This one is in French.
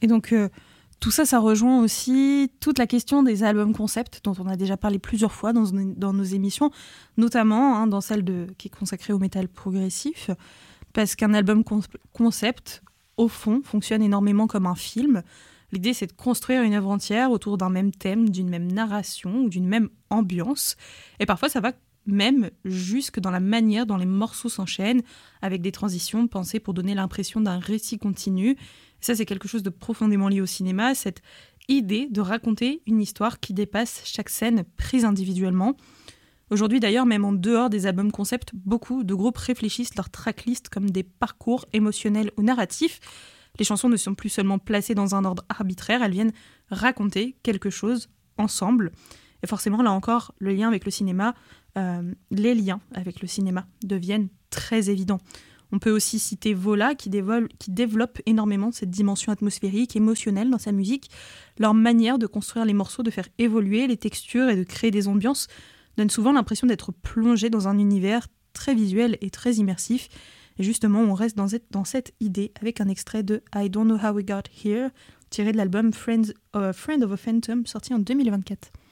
Et donc, tout ça, ça rejoint aussi toute la question des albums concept, dont on a déjà parlé plusieurs fois dans nos émissions, notamment dans celle qui est consacrée au métal progressif, parce qu'un album concept, au fond, fonctionne énormément comme un film. L'idée, c'est de construire une œuvre entière autour d'un même thème, d'une même narration ou d'une même ambiance. Et parfois, ça va même jusque dans la manière dont les morceaux s'enchaînent, avec des transitions pensées pour donner l'impression d'un récit continu. Et ça, c'est quelque chose de profondément lié au cinéma, cette idée de raconter une histoire qui dépasse chaque scène prise individuellement. Aujourd'hui d'ailleurs, même en dehors des albums concept, beaucoup de groupes réfléchissent leur tracklist comme des parcours émotionnels ou narratifs. Les chansons ne sont plus seulement placées dans un ordre arbitraire, elles viennent raconter quelque chose ensemble. Et forcément, là encore, les liens avec le cinéma deviennent très évidents. On peut aussi citer Vola, qui développe énormément cette dimension atmosphérique, émotionnelle dans sa musique. Leur manière de construire les morceaux, de faire évoluer les textures et de créer des ambiances donne souvent l'impression d'être plongé dans un univers très visuel et très immersif. Et justement, on reste dans cette idée avec un extrait de I Don't Know How We Got Here, tiré de l'album Friend of a Phantom, sorti en 2024.